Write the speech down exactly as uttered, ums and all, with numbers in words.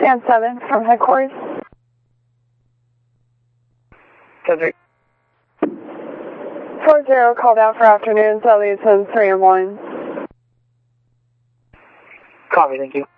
Stand seven from headquarters. ten three. four zero called out for afternoons, that leaves them three and one. Copy, thank you.